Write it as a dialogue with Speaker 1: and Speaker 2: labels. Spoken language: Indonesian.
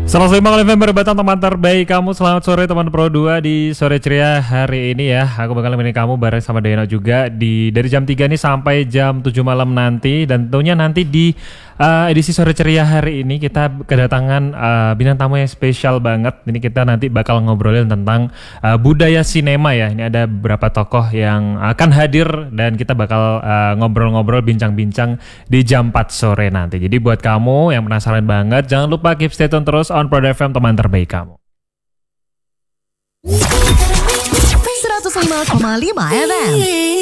Speaker 1: 105 November Batang, teman terbaik kamu. Selamat sore teman Pro 2 di sore ceria hari ini ya. Aku bakal nemenin kamu bareng sama Deno juga dari jam 3 nih sampai jam 7 malam nanti. Dan tentunya nanti di edisi sore ceria hari ini kita kedatangan bintang tamu yang spesial banget. Ini kita nanti bakal ngobrolin tentang budaya sinema ya. Ini ada beberapa tokoh yang akan hadir dan kita bakal ngobrol-ngobrol, bincang-bincang di jam 4 sore nanti. Jadi buat kamu yang penasaran banget, jangan lupa keep stay tune terus on Pro FM, teman terbaik kamu.
Speaker 2: 105,5 FM